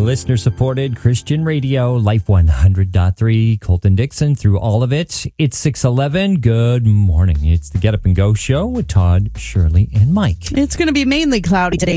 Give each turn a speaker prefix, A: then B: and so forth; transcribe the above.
A: listener-supported Christian radio, Life 100.3, Colton Dixon through all of it. It's 6:11. Good morning. It's the Get Up and Go show with Todd, Shirley, and Mike.
B: It's going to be mainly cloudy today.